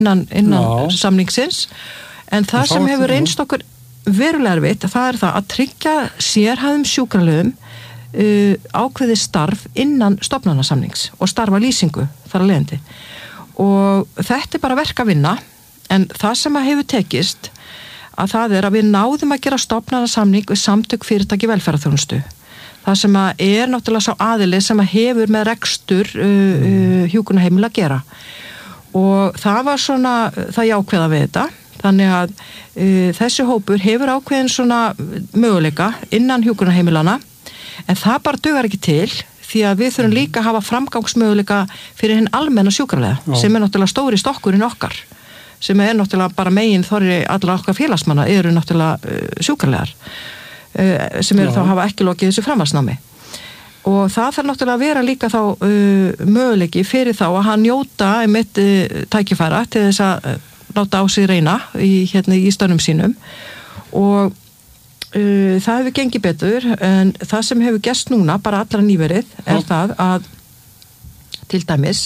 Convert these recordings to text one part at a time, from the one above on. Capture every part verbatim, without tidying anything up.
innan, innan samningsins en það sem hefur reynst okkur verulega erfitt, það er það að tryggja sérhæfðum sjúkraliðum uh, ákveði starf innan stofnanasamnings og starfa lýsingu þar að leiðandi og þetta er bara verk að vinna en það sem að hefur tekist að það er að við náðum að gera stofnanasamning við samtök fyrirtæki velferðarþjónustu það sem að er náttúrulega sá aðili sem að hefur með rekstur uh, uh, hjúkrunarheimila að gera og það var svona það jákvæða við þetta þannig að uh, þessi hópur hefur ákveðin svona möguleika innan hjúkrunarheimilana en það bara dugar ekki til því að við þurfum líka að hafa framgangsmöguleika fyrir hinn almenna sjúkralega sem er náttúrulega stóri stokkurinn okkar sem er náttúrulega bara megin þorri allar okkar félagsmanna eru náttúrulega uh, sjúkralegar uh, sem eru Já. Þá hafa ekki lokið þessu framhaldsnámi og það þarf náttúrulega að vera líka þá uh, möguleiki fyrir þá að hann njóta einmitt uh, tækifæra til þess að uh, láta á sig reyna í, hérna, í störnum sínum og uh, það hefur gengið betur en það sem hefur gerst núna bara allra nýverið er Já. Það að til dæmis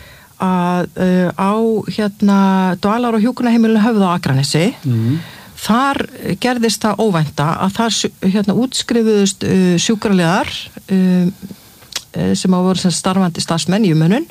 að uh, á hérna dvalar- og hjúkrunarheimilinu Höfða á Akranesi mm. þar gerðist það óvænta að þar hérna útskrifuðust uh, sjúkraliðar uh, sem á voru sem starfandi starfsmenn í umönnun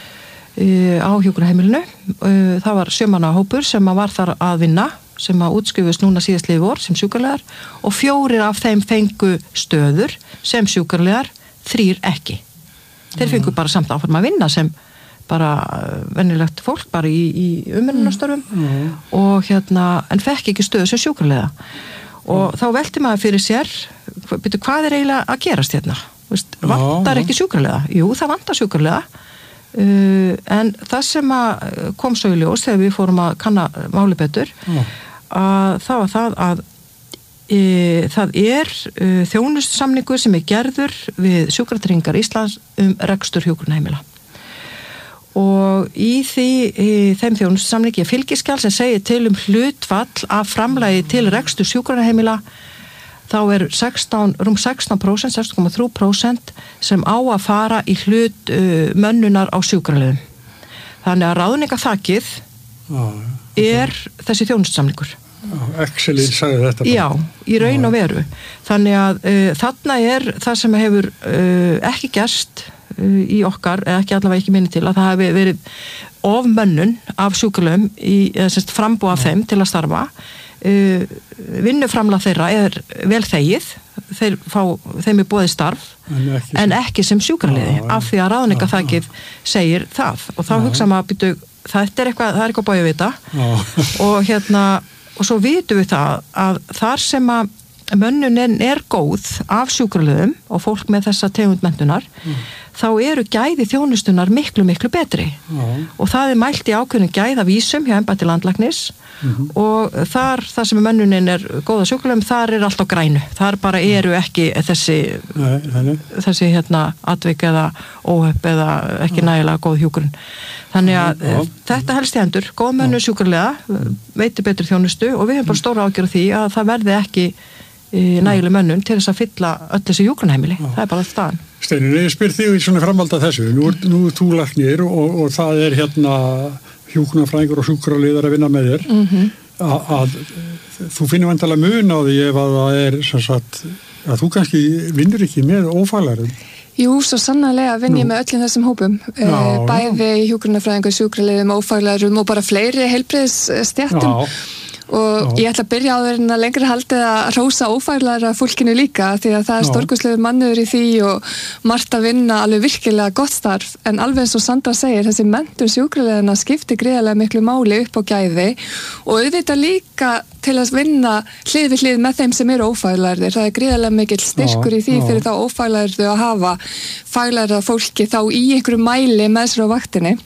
uh, á hjúkrunarheimilinu uh, það var sjömanna hópur sem að var þar að vinna sem að útskrifuðust núna síðastliðið vor sem sjúkraliðar og fjórir af þeim fengu stöður sem sjúkraliðar, þrír ekki þeir fengu bara samt áfram að vinna sem bara venjulegt fólk bara í, í umönnunarstörfum mm. og hérna, en fekk ekki stöðu sem sjúkraliða og mm. þá velti maður fyrir sér byrju, hvað er eiginlega að gerast hérna Vist, vantar ekki sjúkraliða? Jú, það vantar sjúkraliða uh, en það sem að kom svo í ljós þegar við fórum að kanna máli betur mm. að það var það að e, það er uh, þjónustusamningur sem er gerður við Sjúkratryggingar Íslands um rekstur hjúkrunarheimila og í því í þeim þjónustusamningi er fylgiskjal sem segir til um hlutfall af framlagi til rekstur hjúkrunarheimila þá er sextán, rúm sextán prósent, sextán komma þrjú prósent sem á að fara í hlut uh, mönnunar á sjúkraliðum. Þannig að ráðningaþakið er þessi þjónustusamningur. Excelin sagði þetta. Já, í raun og veru. Þannig að uh, þarna er það sem hefur uh, ekki gerst í okkar, eða ekki allavega ekki minni til að það hefði verið ofmönnun af sjúkraliðum í, eða semst frambúð af þeim til að starfa uh, vinnuframlag þeirra er vel þegið þeir fá, þeim er boðið starf en ekki sem, en ekki sem sjúkraliði af því að ráðningaþakið segir það og þá hugsa maður býtu, þetta er eitthvað, það er eitthvað bæði að vita og hérna, og svo vitum við það að þar sem að mönnunin er góð af sjúkraliðum og fólk með þessa tegundmenntunar mm. þá eru gæði þjónustunar miklu, miklu betri mm. og það er mælt í ákveðnum gæðavísum hjá embætti landlæknis mm. og þar, þar sem mönnunin er góða sjúkraliðum, þar er allt á grænu þar bara eru ekki þessi Nei, þessi hérna atvik eða óhöpp eða ekki mm. nægilega góð hjúkrun þannig að mm. þetta helst í hendur, góð mönnu sjúkraliða veitir betri þjónustu og við hefum bara stóra ágjör á því að það verði ekki nægileg mönnun til þess að fylla öll þessi hjúkrunarheimili, það er bara staðan. Steinunn, ég spyr þig í svona framhald af þessu, nú er, nú er þú læknir og, og það er hérna hjúkrunarfræðingur og sjúkraliðar að vinna með þér mm-hmm. að, að þú finnir vandalega mun á því ef að það er sem sagt, að þú kannski vinnur ekki með ófaglærum. Jú, svo sannarlega vinn ég með öllum þessum hópum já, bæði hjúkrunarfræðingur, sjúkraliðum, ófaglærum og bara fleiri heilbrigðisstéttum og Já. Ég ætla að byrja á þeirinn að lengra haldið að hrósa ófaglæra fólkinu líka því að það er stórkostlegur mannur í því og margt að vinna alveg virkilega gott starf en alveg eins og Sandra segir þessi menntun sjúkraliðana skiptir gríðarlega miklu máli upp á gæði og auðvitað líka til að vinna hlið við hlið með þeim sem eru ófaglærðir. Það er gríðarlega mikill styrkur í því fyrir þá ófaglærðu að hafa faglærða fólki þá í einhverju mæli með sér á vaktinni.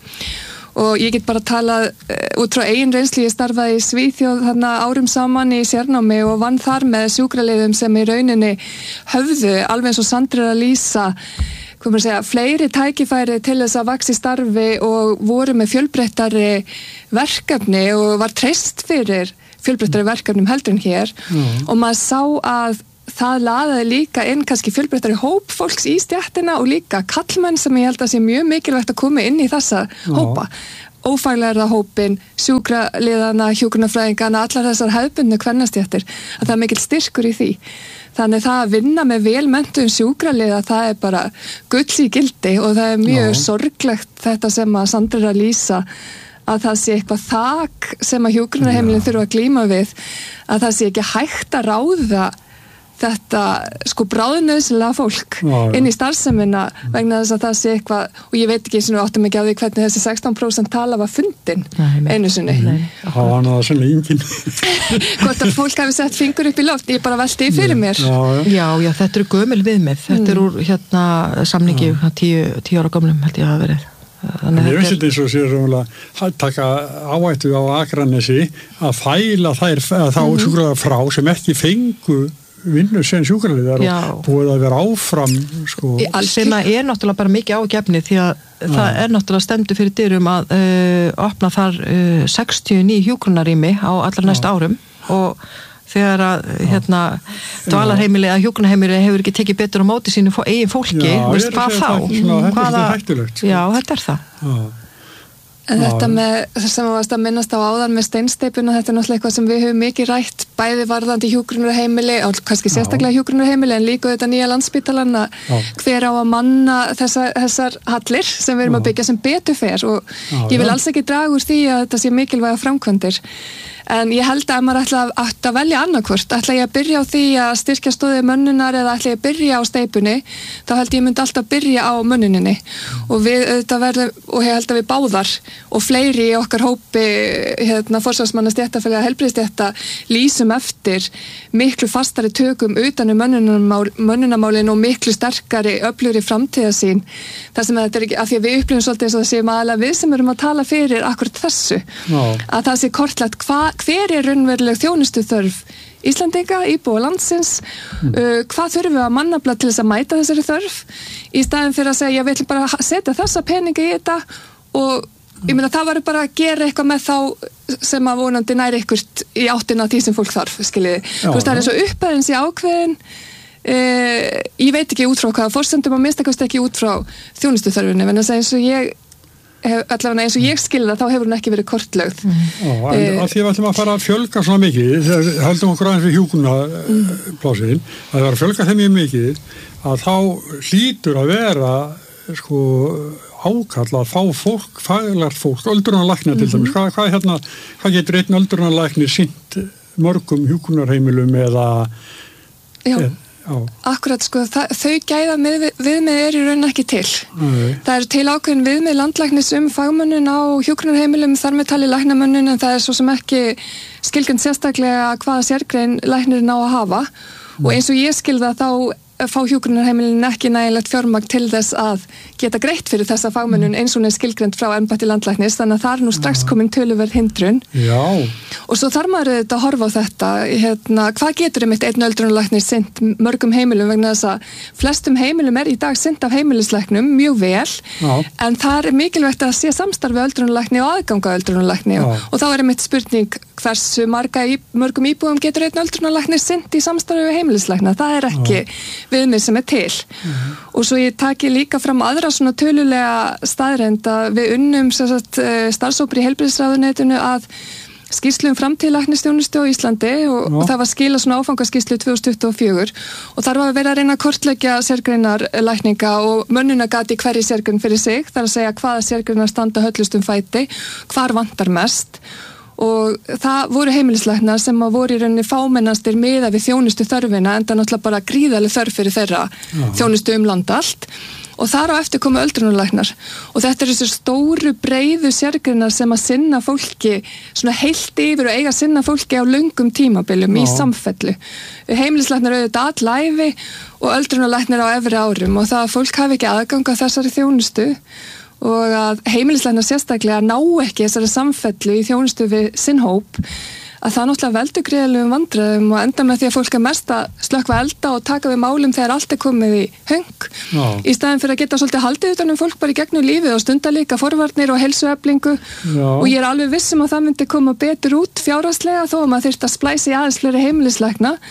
Og ég get bara talað uh, út frá eigin reynslu, ég starfaði í Svíþjóð þarna árum saman í sérnámi og vann þar með sjúkraliðum sem í rauninni höfðu, alveg eins og Sandra er að lýsa, hvað maður segja, fleiri tækifæri til þess að vaxa í starfi og voru með fjölbreyttari verkefni og var treyst fyrir fjölbreyttari verkefnum heldur en hér mm. og maður sá að það laðaði líka inn kannski fjölbreyttari hóp fólks í stjættina og líka kallmenn sem ég held að sé mjög mikilvægt að koma inn í þessa Já. Hópa. ófaglæra hópin, sjúkraliðana, hjúkrunarfræðingana, allar þessar hefðbundnu kvennastéttir, að það er mikill styrkur í því. Þannig það að vinna með velmenntuðum sjúkraliða, það er bara gull í gildi og það er mjög Já. sorglegt þetta sem að Sandra er að lýsa, að það sé eitthvað þak sem að hjúkrunarheimilin þurfa að glíma við, að það sé ekki hægt að ráða þetta sko bráðnauðsynlega fólk já, já. inn í starfsemina vegna þess að það sé eitthvað, og ég veit ekki svona áttum ekki á því hvernig þessi sextán prósent tala var fundin nei, einu sinni. Það var náða sannlega engin. Hvort að fólk hafi sett fingur upp í loft, ég bara velti í fyrir mér. Já, já, já, já þetta eru gömul viðmið, þetta mm. er úr hérna samningi tíu, tíu ára gömlum held ég að verið. Þannig ég veist þetta eins og sér að taka áhættu á Akranesi að fæla þær að þá mm-hmm. sjúkraða frá sem ekki fengu vinnu sem sjúkraliðar og búið að vera áfram sko. Sem að er náttúrulega bara mikið ágefni því að ja. það er náttúrulega stendur fyrir dyrum að uh, opna þar uh, sextíu og níu hjúkrunarrými á allar næstu árum og þegar að hérna, dvalarheimili eða hjúkrunarheimili hefur ekki tekið betur á móti sínu eigin fólki, já, veist hvað þá? Svona, þetta er hættulegt. Já, þetta er það. Já. En þetta með, þess að maður varst að minnast á áðan með steinsteipuna, þetta er náttúrulega eitthvað sem við höfum mikið rætt, bæði varðandi hjúkrunarheimili, og kannski sérstaklega hjúkrunarheimili, en líka þetta nýja Landspítalan að hver á að manna þessa, þessar hallir sem við erum að byggja sem betur fer og já, ég vil alls ekki draga úr því að þetta sé mikilvæga framkvæmdir. En ég held að maður ætla að, að velja annarkvort. Ætla ég að byrja á því að styrkja stóðið mönnunar eða ætla ég að byrja á steipunni, þá held ég myndi alltaf byrja á mönnuninni. Og við auðvitað verðum, og ég held að við báðar, og fleiri í okkar hópi, hérna, forsvarsmanna stéttarfélaga, heilbrigðisstétta, lýsum eftir miklu fastari tökum utan um mönnunamálin og miklu sterkari, öflugri framtíðarsýn. Það sem að þetta er ekki, af því að við upplifum svolítið eins og það séum aðalega við sem erum að tala fyrir akkurat þessu. Já. Að það sé kortlegt hvað hver er raunveruleg þjónustu þörf Íslandinga, íbúa landsins mm. uh, hvað þurfum við að mannafla til þess að mæta þessari þörf í staðin fyrir að segja við ætlum bara að setja þessa peninga í þetta og ég meina það var bara að gera eitthvað með þá sem að vonandi næri ykkurt í áttina því sem fólk þarf, skiljiði. Þú veist það er eins og upphæðins í ákveðin uh, ég veit ekki út frá hvaða forsendum að minnst ekki út frá þjónustu þörfunni, en þess að eins og ég Hef, allavega eins og ég skilða þá hefur hún ekki verið kortlögð. Já, en uh, að því við ætlum að fara að fjölga svona mikið, þegar höldum okkur aðeins við hjúkrunarplásin, mm. að það var að fjölga þeim mjög mikið, að þá hlýtur að vera sko ákall að fá fólk, faglegt fólk, öldrunarlækna til dæmis, hvað, hvað, hérna, hvað getur einn öldrunarlækni sinnt mörgum hjúkrunarheimilum eða Já. Eð, Já. Akkurat sko, það, þau gæða við, viðmið er í raun ekki til. Nei. Það er til ákveðin viðmið landlæknis um fagmönnun á hjúkrunarheimilum, þar með tali læknamönnun, en það er svo sem ekki skilgjönd sérstaklega hvaða sérgrein læknirinn á að hafa. Nei. Og eins og ég skilða þá fá hjúkrunarheimilin ekki nægilegt fjármagn til þess að geta greitt fyrir þessa fagmönnun eins og hún er skilgreind frá embætti landlæknis, þannig að það er nú strax komin töluverð hindrun. Já. Og svo þarf maður auðvitað að horfa á þetta, hérna, hvað getur einmitt einn öldrunarlæknir sinnt mörgum heimilum vegna þess að flestum heimilum er í dag sinnt af heimilislæknum mjög vel, Já. En það er mikilvægt að sé samstarfi öldrunarlækni og aðganga öldrunarlækni og, og þá er einmitt spurning hversu marga í, mörgum íbúðum getur einn öldrunarlæknir sinnt í samstarfi við heimilislækna, það er ekki viðmið sem er til. Mm-hmm. Og svo ég taki líka fram aðra svona tölulega staðrend að við unnum starfshópur í heilbrigðisráðuneytinu að skýrslu um framtíðlæknisþjónustu á Íslandi og, og það var skilað svona áfangaskýrslu tvö þúsund tuttugu og fjögur og þar var að vera að reyna að kortleggja sérgreinar lækninga og mönnunagati hverju sérgrein fyrir sig, þar að segja hvaða sérgreinar standa höllustum fæti, hvar vantar mest og það voru heimilislæknar sem að voru í rauninni fámennastir miða við þjónustu þörfina enda náttúrulega bara gríðarleg þörf fyrir þeirra Já. Þjónustu um land allt og þar á eftir komu öldrunarlæknar og þetta er þessu stóru breiðu sérgreinar sem að sinna fólki svona heilt yfir og eiga að sinna fólki á löngum tímabilum Já. Í samfellu. Heimilislæknar auðvitað allæfi og öldrunarlæknar á efri árum og það að fólk hafi ekki aðgang að þessari þjónustu og að heimilislæknar sérstaklega ná ekki þessari samfellu í þjónustu við sinn hóp að það náttúrulega veldur gríðarlegum vandræðum og enda með því að fólk er mest að slökkva elda og taka við málum þegar allt er komið í höng Já. Í staðin fyrir að geta svolítið haldið utan um fólk bara í gegnum lífið og stunda líka forvarnir og heilsueflingu og ég er alveg viss um að það myndi koma betur út fjárhagslega þó að maður þyrfti að splæsa í aðeins fleiri heimilislækna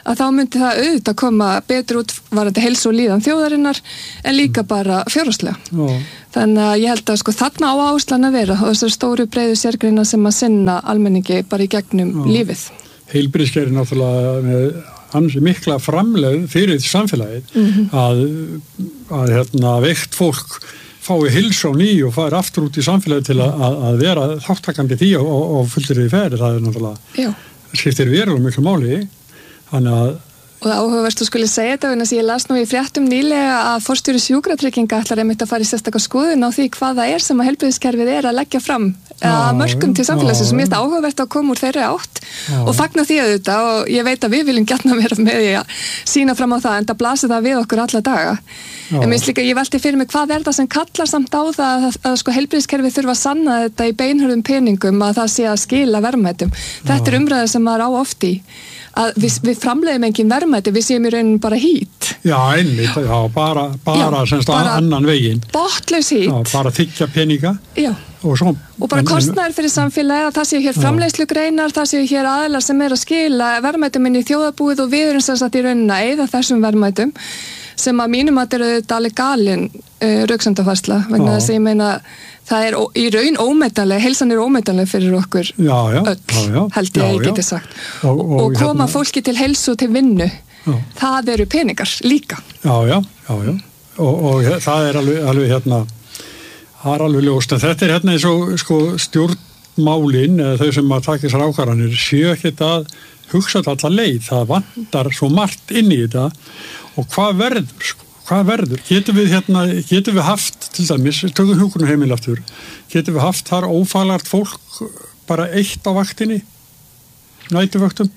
að þá myndi það auðvitað koma betur út varandi heilsu og líðan þjóðarinnar en líka bara fjárhagslega. Já. Þannig að ég held að sko þarna á áherslan að vera og þessar stóru breiðu sérgreina sem að sinna almenningi bara í gegnum Já. Lífið. Heilbrigðiskerfið er náttúrulega með ansi mikla framlegð fyrir samfélagið mm-hmm. að, að hérna, veikt fólk fái heilsu á ný og fari aftur út í samfélagið til að, að vera þáttakandi því og, og fulltir í ferð. Það er náttúrulega, skiptir verulega miklu máli. Þannig að Og það áhugavert að skuli segja þetta, en þess að ég las nú í fréttum nýlega að forstjóri sjúkratrygginga ætlar einmitt að fara í sérstaka skoðun á því hvað það er sem að heilbrigðiskerfið er að leggja fram að mörkum til samfélagsins sem ég finnst áhugavert að koma úr þeirri átt já. Og fagna því að þetta og ég veit að við viljum gjarna vera með því að sína fram á það en það blasir það við okkur alla daga. Já. En minnst líka ég velti fyrir mig hvað er það sem kallar samt á það að, að, að sko heilbrigðiskerfið þurfa að sanna þetta í beinhörðum peningum að það sé að skila verðmætum. Þetta er umræða sem maður á oft í. Að við, við framleiðum engin verðmæti, við séum í raunin bara hít. Já, einmitt, já, bara, bara, já, semst bara annan veginn. Botlaus hít. Já, bara þykja peninga. Já. Og, svo, og bara kostnaður fyrir samfélagi að það séu hér framleiðslugreinar, það séu hér aðilar sem er að skila verðmætum inn í þjóðarbúið og við erum sem sagt í raunin að eyða þessum verðmætum sem að mínum að þetta er alveg galin uh, röksemdafærsla, vegna þess að ég meina það er ó, í raun ómetanleg, heilsan er ómetanleg fyrir okkur já, já, öll, já, já, held ég að ég geti sagt. Og, og, og koma hérna, fólki til heilsu og til vinnu, já. Það eru peningar líka. Já, já, já, já. Og, og það er alveg, alveg hérna, það er alveg ljóst. En þetta er hérna eins og sko, stjórnmálin, eða þau sem að taka þessar ákvarðanir, séu ekkert að hugsa þetta alla leið. Það vantar svo margt inn í þetta og hvað verður, sko? Hvað verður? Getum við hérna, getum við haft, til dæmis, tökum hjúkrunarheimili aftur, getum við haft þar ófaglegt fólk bara eitt á vaktinni, nætuvöktum?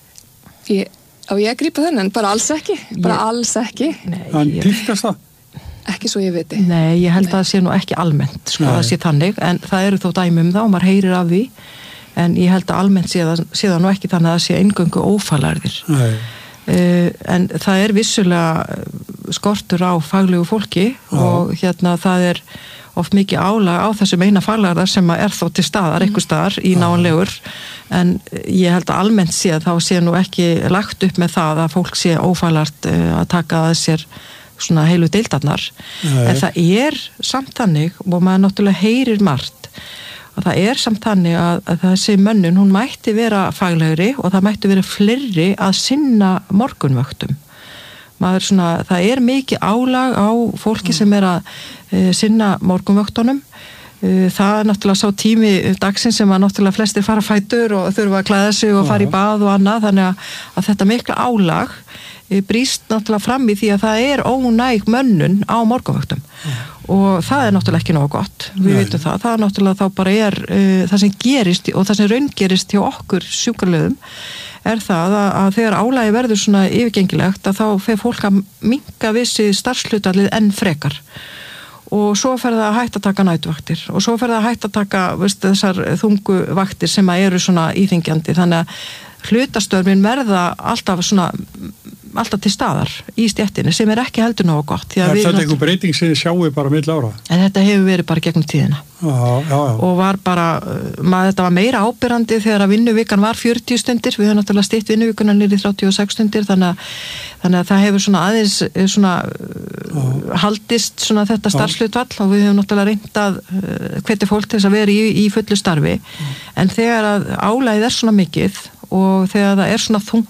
Ég, á ég að grípa þennan, bara alls ekki, bara ég, alls ekki. Nei, en tíðkast það? Ekki svo ég viti. Nei, ég held Nei. Að það sé nú ekki almennt, sko, Nei. Það sé þannig, en það eru þó dæmi um það og maður heyrir af því, en ég held að almennt sé það, sé það nú ekki þannig að það sé eingöngu ófaglærðir. Nei. Uh, en það er vissulega skortur á faglegu fólki Já. Og hérna það er oft mikið álag á þessum eina faglæðar sem er þó til staðar, einhver staðar í náanlegur, en ég held að almennt sé að þá sé nú ekki lagt upp með það að fólk sé ófaglært uh, að taka að sér svona heilu deildarnar, en það er samt þannig og maður náttúrulega heyrir margt að það er samt þannig að, að þessi mönnun, hún mætti vera faglegri og það mætti vera fleiri að sinna morgunvöktum. Maður svona, það er mikið álag á fólki sem er að e, sinna morgunvöktunum. E, það er náttúrulega sá tími dagsins sem að náttúrulega flestir fara fætur og þurfa að klæða sig og fara í bað og annað, þannig að, að þetta mikla álag e, brýst náttúrulega fram í því að það er ónæg mönnun á morgunvöktum. Og það er náttúrulega ekki nógu gott, við veitum það, það er náttúrulega þá bara er uh, það sem gerist og það sem raungerist hjá okkur sjúkraliðum er það að, að þegar álagi verður svona yfirgengilegt að þá fer fólk að minnka vissi starfshlutfallið enn frekar og svo fer það að hætta að taka næturvaktir og svo fer það að hætta að taka veist, þessar þungu vaktir sem að eru svona íþingjandi, þannig að hlutastörfin verða alltaf svona alltaf til staðar í stéttinni sem er ekki heldur nógu gott. Er þetta einhver breyting sem þið sjáu bara mill ára? En þetta hefur verið bara gegnum tíðina. Já, já, já. Og var bara, maður, þetta var meira ábyrrandi þegar að vinnuvikan var fjörutíu stundir, við höfum náttúrulega stytt vinnuvikuna niður í þrjátíu og sex stundir, þannig að, þannig að það hefur svona aðeins svona já. Haldist svona þetta starfshlutfall og við höfum náttúrulega reynt að hvetja fólk til þess að vera í, í fullu starfi, já. En þegar að álagið er svona mikið og þegar það er svona þungt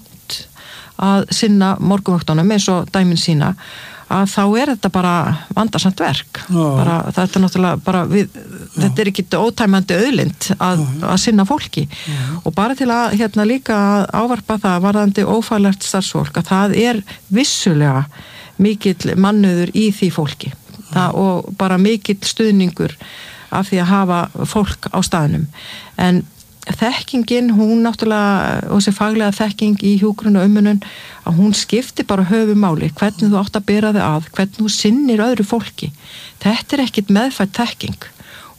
að sinna morgunvöktunum eins og dæmin sína að þá er þetta bara vandarsamt verk bara, þetta er náttúrulega bara við, þetta er ekki ótæmandi auðlind að, að sinna fólki Já. Og bara til að hérna líka ávarpa það varðandi ófaglært starfsfólk að það er vissulega mikill mannauður í því fólki það, og bara mikill stuðningur af því að hafa fólk á staðnum en þekkingin, hún náttúrulega og þessi faglega þekking í hjúkrun og umönnun að hún skiptir bara höfumáli hvernig þú átt að bera þig að, hvernig þú sinnir öðru fólki. Þetta er ekkit meðfædd þekking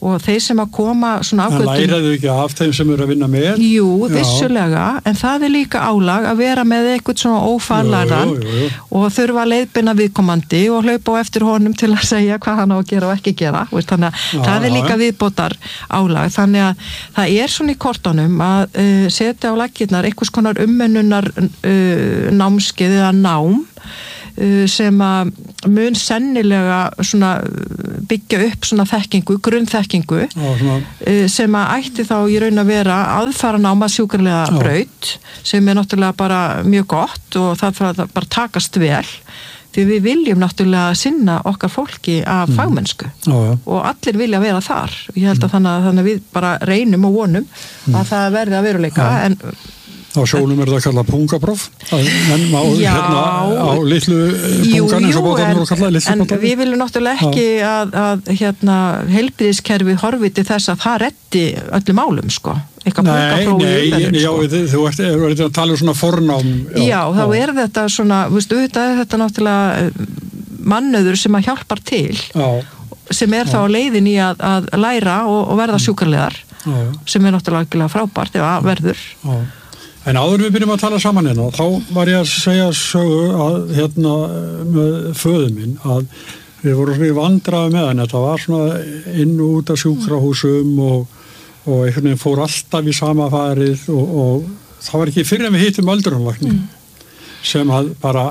og þeir sem að koma svona ágöldum... En læraðu ekki af þeim sem eru að vinna með? Jú, vissulega, en það er líka álag að vera með eitthvað svona ófarlæran og þurfa að leiðbina viðkomandi og hlaupa á eftir honum til að segja hvað hann á að gera og ekki gera, veist, þannig að já, það er líka já. Viðbótar álag, þannig að það er svona í kortunum að uh, setja á laggirnar einhvers konar umönnunar uh, námskeið eða nám sem að mun sennilega svona byggja upp svona þekkingu, grunnþekkingu Já, sem að ætti þá í raun að vera aðfara náma sjúkrarlega braut sem er náttúrulega bara mjög gott og það þarf að bara takast vel því við viljum náttúrulega sinna okkar fólki af mm. fagmennsku Já, ja. Og allir vilja vera þar ég held að þannig að, þannig að við bara reynum og vonum mm. að það verði að veruleika ja. En á sjónum er það að kalla pungapróf menn má hérna á litlu pungan eins og bóðan voru að kalla litlu en bóðan. Við viljum náttúrulega ekki að, að hérna, heilbrigðiskerfið horfi til þess að það reddi öllum málum sko eitthvað pungapróf í umhverfum já, sko. Þú ert, ert að tala um svona fornám Já, já þá já. Er þetta svona veistu, þetta er þetta náttúrulega mannöður sem að hjálpar til já. Sem er já. Þá á leiðin í að, að læra og, og verða sjúkrarlegar sem er náttúrulega frábært ef að verður Já En áður við byrjum að tala saman hérna, þá var ég að segja sögu að hérna með föðu minn að við vorum svona í vandræði með hann, þetta var svona inn og út af sjúkrahúsum og, og einhvern veginn fór alltaf í sama farið og, og það var ekki fyrir en við hittum öldrunarlækni mm. sem að bara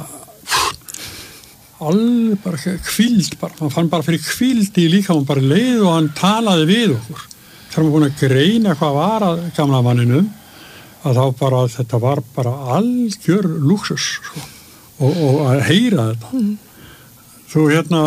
alveg bara kvíld bara, hann fann bara fyrir kvíld í líka, hann bara leið og hann talaði við okkur. Þegar hann búin að greina hvað var að gamla manninum að þá bara, þetta var bara algjör lúksus sko, og, og að heyra þetta. Mm. Þú hérna,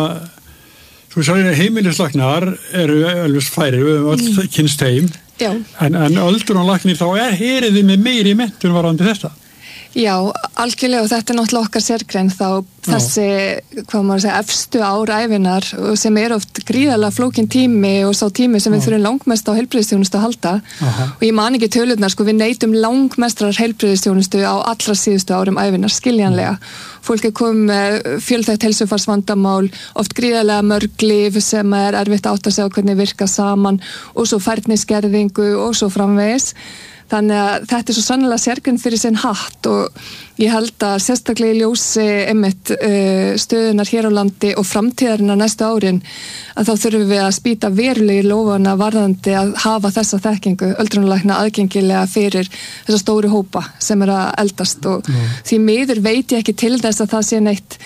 þú sagði heimilislæknar eru alveg færi, við höfum öll mm. kynst heim, en, en öldrunarlæknir þá er heyriði með meiri menntun varandi þetta. Já, algjörlega og þetta er náttúrulega okkar sérgrein þá þessi, hvað maður segja, efstu ár ævinar sem er oft gríðarlega flókin tími og sá tími sem við þurfum langmest á heilbrigðisþjónustu að halda Aha. Og ég man ekki tölurnar, sko, við neytum langmestrar heilbrigðisþjónustu á allra síðustu árum ævinar, skiljanlega. Fólk er komið með fjölþægt heilsufarsvandamál, oft gríðarlega mörg lyf sem er erfitt átt að segja hvernig virka saman og svo færniskerðingu og svo framvegis. Þannig að þetta er svo sannlega sérgrinn fyrir sinn hatt og ég held að sérstaklega í ljósi einmitt uh, stöðunar hér á landi og framtíðarinnar næstu árin að þá þurfum við að spýta verulegi lófana varðandi að hafa þessa þekkingu öldrunarlækna aðgengilega fyrir þessa stóru hópa sem er að eldast og mm. því miður veit ég ekki til þess að það sé neitt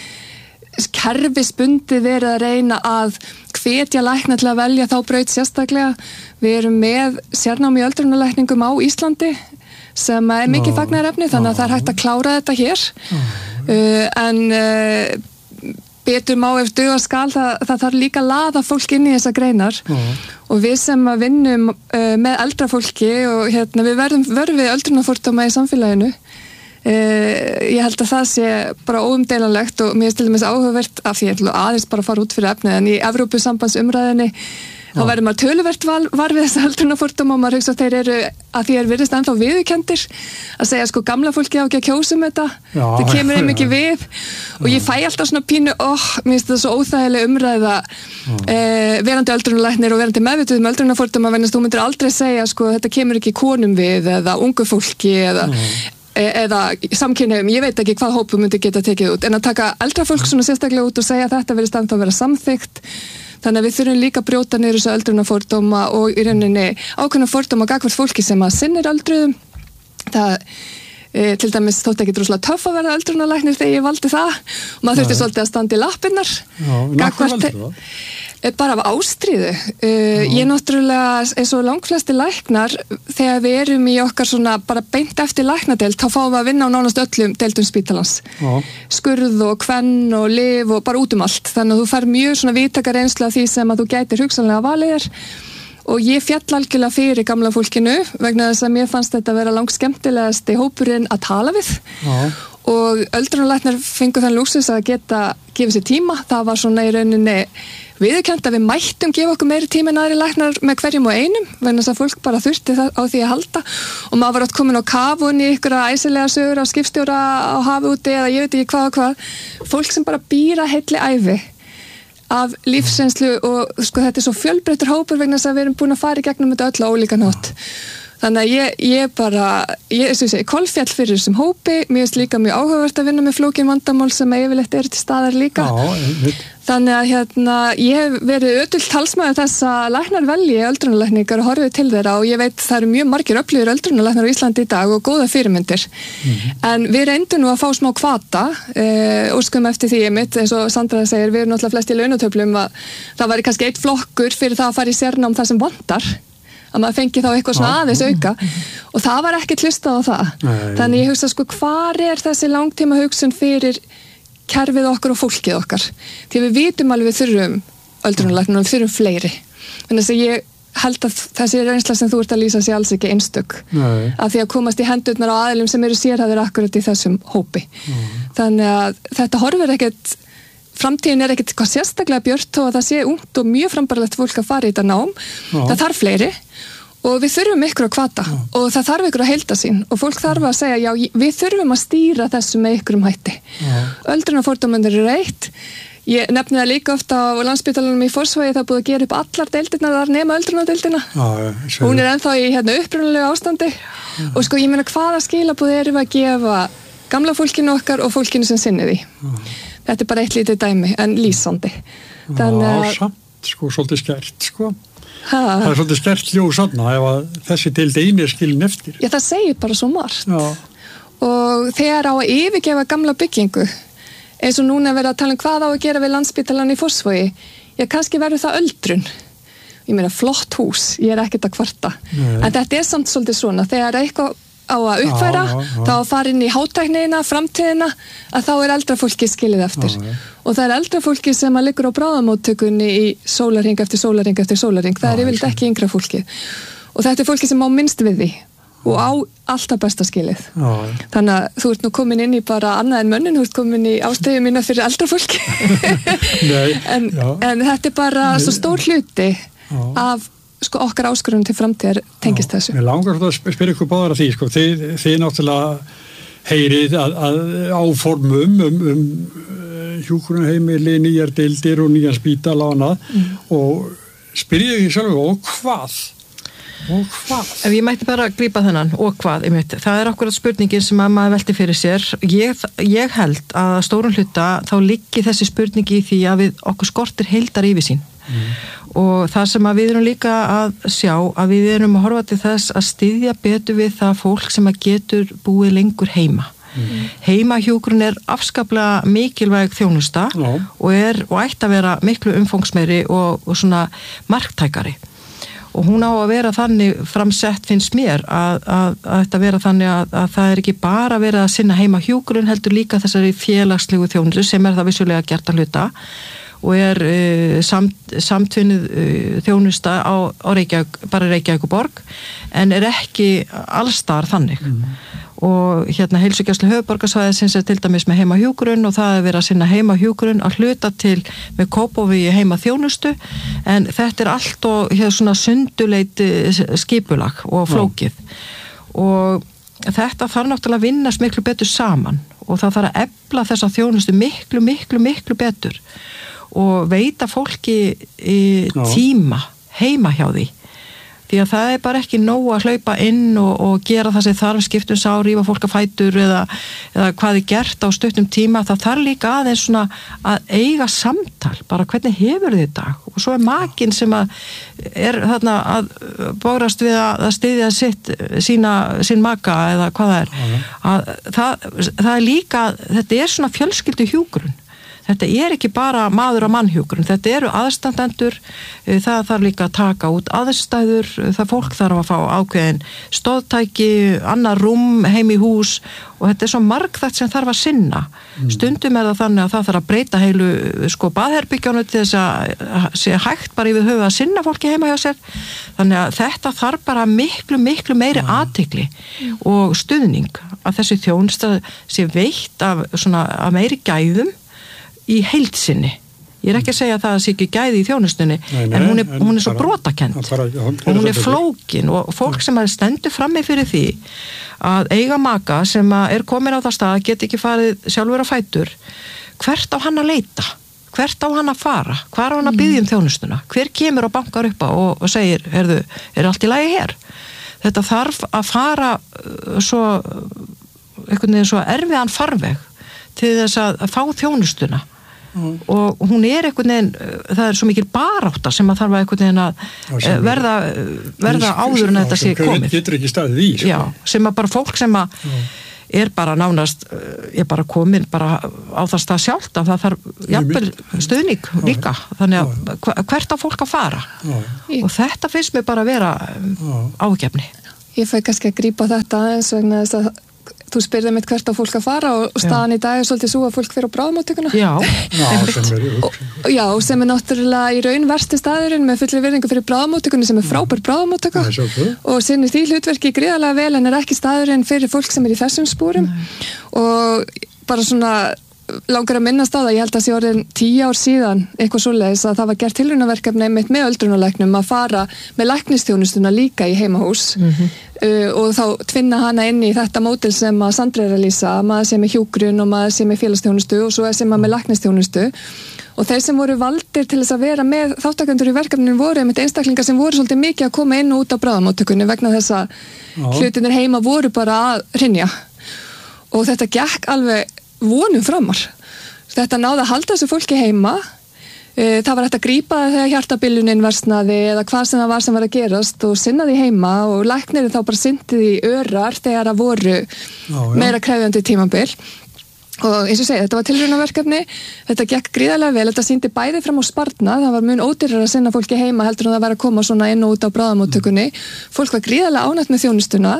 kerfisbundið verið að reyna að hvetja lækna til að velja þá braut sérstaklega. Við erum með sérnám í öldrunarlækningum á Íslandi sem er mikið fagnaðarefni þannig að það er hægt að klára þetta hér uh, en uh, betur má ef duga skal það, það þarf líka að laða fólk inn í þessa greinar uh. og við sem að vinnum uh, með eldra fólki og hérna við verðum verðum við öldrunarfordóma í samfélaginu Uh, ég held að það sé bara óumdeilanlegt og mér er til dæmis áhugavert af því ég aðeins bara fara út fyrir efnið en í Evrópusambandsumræðinni þá verður maður töluvert var, var við þessa öldrunarfordóma og maður hugsa að þeir eru að því er virðist ennþá viðurkenndir að segja sko gamla fólki á ekki að kjósa um þetta já, það kemur þeim ekki við og ég fæ alltaf svona pínu oh, mér finnst það svo óþægileg umræða uh, verandi öldrunarlæknir og verandi meðvituð um öldrunarfordóma vegna þú myndir aldrei segja sko þetta kemur ekki konum við eða ungu fólki eða eða samkynhneigðum, ég veit ekki hvað hópum myndi geta tekið út, en að taka eldra fólk svona sérstaklega út og segja að þetta verið ennþá að vera samþykkt, þannig að við þurfum líka að brjóta niður þessu öldrunarfordóma og í rauninni ákveðna fordóma gagnvart fólki sem að sinnir öldruðum. Það e, til dæmis þótt ekki droslega töff að vera öldrunarlæknir þegar ég valdi það og maður þurfti svolítið að standa í lappirnar gagnvart bara af ástríðu. Uh, ég náttúrulega, eins og langflesti læknar, þegar við erum í okkar svona bara beint eftir læknadeild, þá fáum við að vinna á nánast öllum deildum spítalans. Já. Skurð og kvenn og lyf og bara út um allt. Þannig að þú fær mjög svona víðtæka reynslu af því sem að þú gætir hugsanlega valið þér. Og ég fjall algjörlega fyrir gamla fólkinu vegna þess að mér fannst þetta að vera langt skemmtilegasti hópurinn að tala við. Já. Og öldrunarlæknar fengu þann lúksus að geta gefið sér tíma. Það var svona í rauninni viðurkennt að við mættum gefa okkur meiri tíma en aðri læknar með hverjum og einum vegna þess að fólk bara þurfti það á því að halda og maður var átt komin á kafun í ykkur æsilega sögur á skipstjóra á hafi úti eða ég veit ekki hvað og hvað fólk sem bara býra heilli ævi af lífsreynslu og sko þetta er svo fjölbreyttur hópur vegna þess að við erum búin að fara í gegnum þetta öll á ólíkan hátt. Þannig að ég, ég bara, ég sé, kolfjall fyrir þessum hópi, mér finnst líka mjög áhugavert að vinna með flókin vandamál sem yfirleitt eru til staðar líka. Já, þannig að hérna, ég hef verið ödult talsmaður þess að læknar velji öldrunarlækningar og horfið til þeirra og ég veit það eru mjög margir öflugir öldrunarlæknar á Íslandi í dag og góða fyrirmyndir. Mm-hmm. En við reyndum nú að fá smá hvata, eh, óskum eftir því einmitt, eins og Sandra segir, við erum náttúrulega flest í launatöflum að það væri kannski eitt flokkur fyrir það að fara í sérnám það sem vantar. Að maður fengi þá eitthvað svona aðeins auka og það var ekki hlustað á það. Nei. Þannig ég hugsa sko hvar er þessi langtíma hugsun fyrir kerfið okkar og fólkið okkar því við vitum alveg við þurfum öldrunarlækna og við þurfum fleiri. Þannig að ég held að þessi reynsla sem þú ert að lýsa sé alls ekki einstök af því að komast í hendurnar á aðilum sem eru sérhæfðir akkurat í þessum hópi. Nei. Þannig að þetta horfir ekkert framtíðin er ekkert hvað sérstaklega björt og að það sé ungt og mjög frambarlegt fólk að fara í þetta nám. Já. Það þarf fleiri og við þurfum ykkur að hvata Já. Og það þarf ykkur að heilda sín og fólk þarf að segja já, við þurfum að stýra þessu með ykkur um hætti. Öldrunarfordómarnir eru eitt. Ég nefni það líka ofta á Landspítalanum í Fossvogi, það er búið að gera upp allar deildirnar þar nema öldrunardeildina. Hún er ennþá í hérna, upprunalegu ástandi Já. Og sko ég meina hvaða skilaboð erum við að gefa gamla fólkinu okkar og fólkinu sem sinni því. Já. Þetta er bara eitt lítið dæmi, en lýsandi. Þannig að... Já, samt, sko, svolítið skert, sko. Ha? Það er svolítið skert ljós þarna ef að þessi deild einu er skilin eftir. Já, það segir bara svo margt. Já. Og þegar á að yfirgefa gamla byggingu, eins og núna verið að tala um hvað á að gera við Landspítalann í Fossvogi, já, kannski verður það öldrun. Ég meina, flott hús, ég er ekkert að kvarta. Nei. En þetta er samt svolítið svona, þegar eitthvað á að uppfæra, já, já, já. Þá að fara inn í hátæknina, framtíðina, að þá er eldra fólki skilið eftir. Já, já. Og það er eldra fólki sem að liggur á bráðamóttökunni í sólarhring eftir sólarhring eftir sólarhring. Það já, er yfirleitt ekki yngra fólki. Og þetta er fólki sem á minnst við því og á alltaf besta skilið. Já, já. Þannig að þú ert nú komin inn í bara annað en mönnin, þú ert komin í ástöðu mína fyrir eldra fólki. Nei, en, en þetta er bara Nei. Svo stór hluti já. Af sko okkar áskorunum til framtíðar tengist þessu. Mér langar að spyrja ykkur báðar að því, sko, þið, þið náttúrulega heyrið að, að áformum um, um hjúkrunarheimili, nýjar deildir og nýjar spítala og annað mm. og spyrja ykkur sjálf og hvað? Og hvað? Ef ég mætti bara grípa þennan, og hvað, ég myndi, það er akkurat spurningin sem að maður velti fyrir sér. Ég, ég held að stórun hluta þá liggi þessi spurningi í því að við okkur skortir heildar yfirsýn. Mm. Og það sem að við erum líka að sjá að við erum að horfa til þess að styðja betur við það fólk sem að getur búið lengur heima. Mm. Heimahjúkrun er afskaplega mikilvæg þjónusta no. og er og ætti að vera miklu umfangsmeiri og, og svona marktækari. Og hún á að vera þannig framsett finnst mér að, að, að þetta vera þannig að, að það er ekki bara verið að sinna heimahjúkrun heldur líka þessari félagslegu þjónustu sem er það vissulega gert að hluta og er uh, samt, samtvinnuð uh, þjónusta á, á Reykjavík, bara Reykjavík og borg en er ekki allstar þannig. Mm. Og hérna heilsugæslu höfuðborgarsvæðisins er til dæmis með heimahjúkrun og það er verið að sinna heimahjúkrun að hluta til með Kópavogi heimaþjónustu en þetta er allt og hér svona sunduleit skipulag og flókið. Mm. Og þetta þarf náttúrulega að vinnast miklu betur saman og það þarf að efla þessa þjónustu miklu, miklu, miklu betur og veita fólki í tíma heima hjá því. Því að það er bara ekki nóg að hlaupa inn og, og gera það sem þarf skiptum sá, rífa fólk að fætur eða, eða hvað er gert á stuttum tíma. Það þarf líka aðeins svona að eiga samtal, bara hvernig hefur þið þetta? Og svo er makinn sem að er þarna að bórast við að, að styðja sitt, sína, sín maka eða hvað það er. Að, það, það er líka, þetta er svona fjölskyldu hjúkrun. Þetta er ekki bara maður og mannhjúkrun, þetta eru aðstandendur, það þarf líka að taka út aðstæður, það fólk þarf að fá ákveðin stóðtæki, annar rúm, heim í hús og þetta er svo margþætt sem þarf að sinna. Mm. Stundum er það þannig að það þarf að breyta heilu sko baðherbyggjónu til þess að sé hægt bara yfir höfu að sinna fólki heima hjá sér. Þannig að þetta þarf bara miklu, miklu meiri mm. athygli og stuðning að þessi þjónusta sé veitt af, svona, af meiri gæðum í heildsinni. Ég er ekki að segja að það sé ekki gæði í þjónustunni, nei, nei, en hún er, hún er svo brotakend og hún er flókin og fólk sem er stendur frammi fyrir því að eiga maka sem er komin á það stað, get ekki farið sjálfur á fætur, hvert á hann að leita? hvert á hann að fara, hvar á hann að biðja um þjónustuna, hver kemur og bankar upp á og, og segir, heyrðu, er allt í lagi hér? Þetta þarf að fara svo, einhvern veginn svo erfiðan farveg til þess að, að fá þjónustuna mm. og hún er einhvern veginn, það er svo mikil barátta sem að þarf að einhvern veginn að verða, verða áður en þetta sé komið. Það getur ekki staðið í. Já, sem að bara fólk sem að mm. er bara nánast, er bara komin bara á það stað sjálft að það þarf jafnvel stuðning líka þannig að hvert á fólk að fara Já. Og þetta finnst mér bara að vera ágefni. Ég fæ kannski að grípa þetta eins vegna þess að þú spyrði mitt hvert á fólk að fara og staðan Já. Í dag er svolítið svo að fólk fyrir á bráðamóttökuna. Já, Já sem er og, Já, sem er náttúrulega í raun versti staðurinn með fullri virðingu fyrir bráðamóttökunni sem er frábær bráðamóttöka og sinnir því hlutverki gríðarlega vel en er ekki staðurinn fyrir fólk sem er í þessum spúrum og bara svona langar að minnast á það, ég held að sé orðin tíu ár síðan, eitthvað svoleiðis að það var gert tilraunaverkefni einmitt með öldrunarlæknum að fara með læknistjónustuna líka í heimahús mm-hmm. uh, og þá tvinna hana inn í þetta mótil sem að Sandra er að lýsa, maður sem er hjúgrun og maður sem er félagsþjónustu og svo er sem maður með læknistjónustu og þeir sem voru valdir til þess að vera með þáttakendur í verkefninu voru einmitt einstaklingar sem voru svolítið mikið að koma inn og út á bráðamóttökunni vegna þess að hlutinir heima voru bara að hrynja og þetta gekk alveg vonum framar. Þetta náði að halda þessu fólki heima. Það var hægt að grípa þegar hjartabilunin versnaði eða hvað sem það var sem var að gerast og sinna því heima og læknirinn þá bara syndi því örar þegar það voru já, já. Meira krefjandi tímabil. Og eins og segja, þetta var tilraunaverkefni, þetta gekk gríðarlega vel, þetta sýndi bæði fram á sparnað, það var mun ódýrara að sinna fólki heima heldur en það var að koma svona inn og út á bráðamóttökunni. Fólk var gríðarlega ánægt með þjónustuna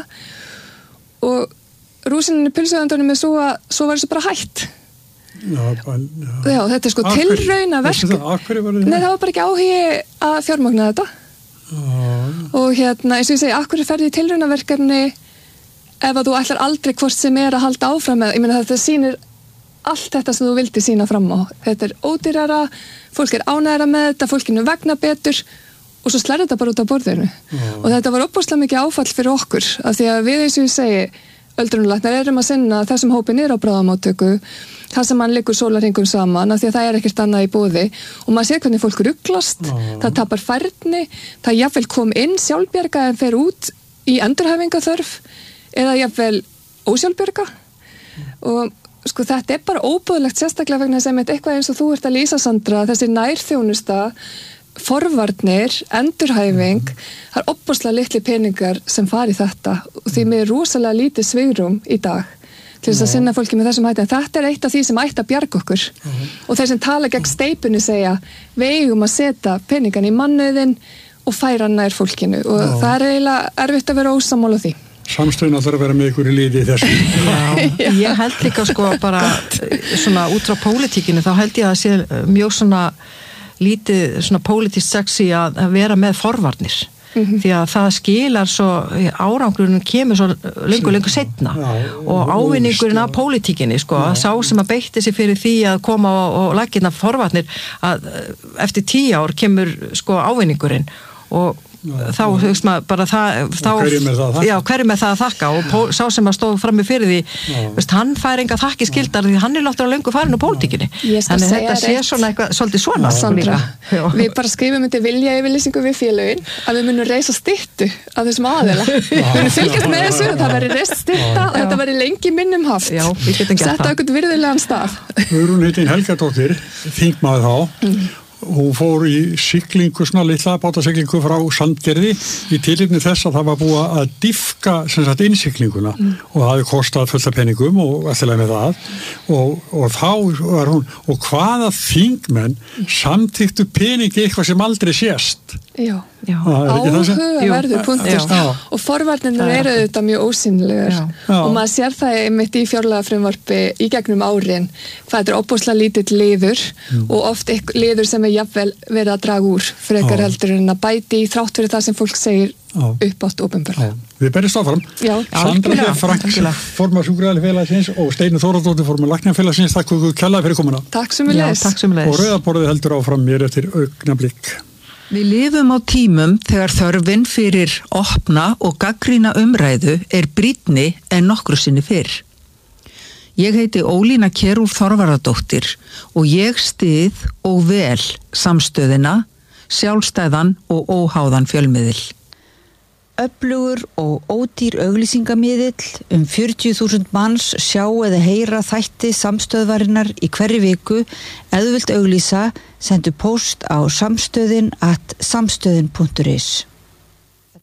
og rúsinin í pylsuðandunum er svo að svo var þessu bara hætt. Já, bara, já. já, þetta er sko tilraunaverk. Nei, það var bara ekki áhugi að fjármagna þetta. Já. Og hérna, eins og ég segi, akkur ferði í tilraunaverkefni ef að þú ætlar aldrei hvort sem er að halda áfram með, ég meina þetta sýnir allt þetta sem þú vildi sýna fram á. Þetta er ódýrara, fólk er ánægara með þetta, fólkinu vegna betur og svo slær þetta bara út á borðinu. Já. Og þetta var opaslega mikið áfall fyrir okkur, af því að við eins og ég segi öldrunarlæknar erum að sinna þessum hópi niður á bráðamóttöku þar sem hann liggur sólarhringum saman af því að það er ekkert annað í boði og maður sér hvernig fólk ruglast, ah. það tapar færni, það jafnvel kom inn sjálfbjarga en fer út í endurhæfingaþörf eða jafnvel ósjálfbjarga og sko þetta er bara óbúðlegt sérstaklega vegna sem eitthvað eins og þú ert að lýsa Sandra, þessi nærþjónusta forvarnir, endurhæfing það er opaslega litli peningar sem fari þetta og því með rosalega lítið svigrum í dag til þess að sinna fólki með þessum hætti en þetta er eitt af því sem ætti að bjarga okkur uh-huh. og þeir sem tala gegn steypunni segja við eigum að setja peningan í mannauðin og færa nær fólkinu og uh-huh. það er eiginlega erfitt að vera ósammála því. Samstöðun þarf að vera með ykkur í liði í þessu. Já, ég held líka sko bara svona út frá pólitíkinu þá held ég að sé mjög svona lítið svona politist sexy að vera með forvarnir mm-hmm. því að það skilar svo árangurinn kemur svo löngu löngu seinna ja, og ávinningurinn af pólitíkinni sko, ja. Sá sem að beitti sig fyrir því að koma og, og laggirna forvarnir að eftir tíu ár kemur sko ávinningurinn og Já, þá hugst maður bara það þá, hverjum er það að þakka já, hverjum er það að þakka og pól, sá sem að stóð frammi fyrir því veist, hann fær enga þakki skildar því hann er náttúrulega löngu farin úr pólitíkinni þannig þetta sé svona eitthvað svolítið svona Sandra, við bara skrifum þetta vilja yfirlýsingu við félögin að við munum reisa styttu af þessum aðeila við munum fylgjast með þessu og það verður reist stytta og þetta verður lengi minnum haft já, setta okkur virðulegan stað Hugrún heitin Helgadóttir þingmaður þá mm. Hún fór í siglingu, svona litla bátasiglingu frá Sandgerði í tilefni þess að það var búið að diffka sem sagt innsiglinguna mm. og það hefði kostað fullt af peningum og eftirlega með það og, og þá var hún og hvaða þingmenn samþyktu peningi eitthvað sem aldrei sést Já, já. áhugaverður punktur og forvarnirnar eru þetta mjög ósýnilegar og maður sér það einmitt í fjárlagafrumvarpi í gegnum árin hvað þetta er opbúslega lítill liður mm. og oft liður sem er jafnvel verið að draga úr frekar já. Heldur en að bæti í þrátt fyrir það sem fólk segir upp átt opinberlega. Við berjumst áfram Sandra F. Frank formar sjúkradalafélagsins og Steinunn Þórðardóttir formar læknafélagsins. Takk fyrir kærlega fyrir komuna. Takk sömuleiðis. Og rauðaborðið heldur áfram mér eftir augnablik. Við lifum á tímum þegar þörfin fyrir opna og gagnrýna umræðu er brýnni en nokkru sinni fyrr. Ég heiti Ólína Kjerúl Þorvarðardóttir og ég styð og vel samstöðina, sjálfstæðan og óháðan fjölmiðil. Öflugur og ódýr auglýsingamiðill um fjörutíu þúsund manns sjá eða heyra þætti samstöðvarinnar í hverri viku. Ef þú vilt auglýsa, sendu post á samstöðin at samstöðin punktur is.